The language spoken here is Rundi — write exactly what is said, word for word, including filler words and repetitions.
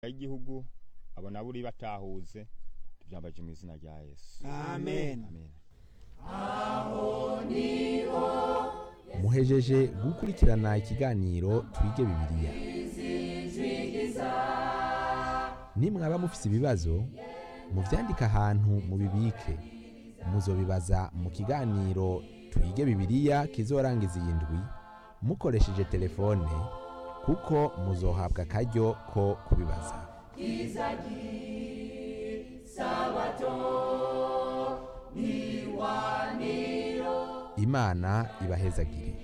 y'igihugu abo nabo uri batahuze tubyambaje mu izina rya Yesu. Amen. Amen. muhejeje gukurikirana ikiganiro twige bibiliya. nimwaba mufise ibibazo muvyandika ahantu mubibike, muzobibaza mu kiganiro twige bibiliya kizorangiza iyi ndwi mukoresheje telefone, kuko muzohabwa akaryo ko kubibaza. Imana ibahezagire.